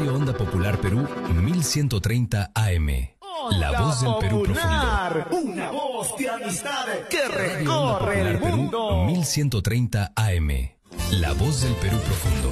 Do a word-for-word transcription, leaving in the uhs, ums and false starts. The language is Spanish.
Radio Onda Popular Perú mil ciento treinta A M. La voz del Perú profundo. Una voz de amistad que Radio Onda recorre el Popular mundo. Perú mil ciento treinta A M. La voz del Perú profundo.